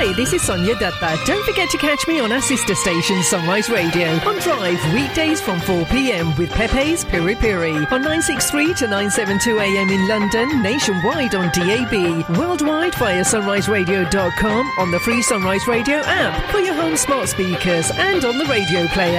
Hi, this is Sonia Datta. Don't forget to catch me on our sister station Sunrise Radio on Drive weekdays from 4 p.m. with Pepe's Piri Piri on 963 to 972 a.m. in London, nationwide on DAB, worldwide via sunriseradio.com, on the free Sunrise Radio app for your home smart speakers and on the radio player.